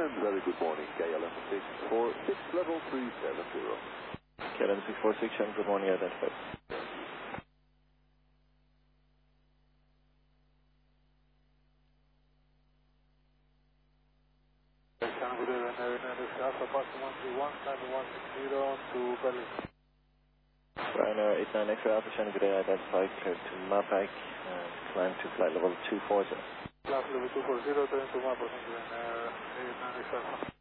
and very good morning, KLM 646, level 370. KLM 646, good morning, identified. Ryanair 89 X-ray Alpha, China Good Day, identified, clear to MAPAC, and climb to flight level 240. Flight level 240, turn to MAPAC, Ryanair 89 X-ray Alpha.